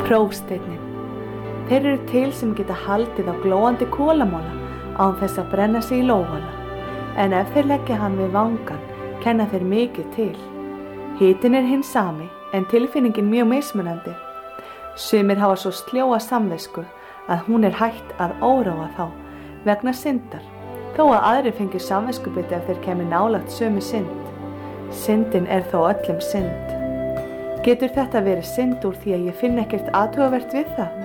Prófsteinninn. Þeir eru til sem geta haldið á glóandi kolamola án þess að brenna sig í lófana, en ef þeir leggja hann við vangann, kenna þeir mikið til. Hitinn er hinn sami, en tilfinningin mjög mismunandi. Sumir hafa svo sljóa samvisku að hún er hætt að óróa þá vegna syndar, þó að aðrir fengi samviskubiti ef þeir kemur nálægt sömu synd. Syndin er þó öllum synd. Getur þetta verið synd úr því að ég finn ekkert athugavert við það?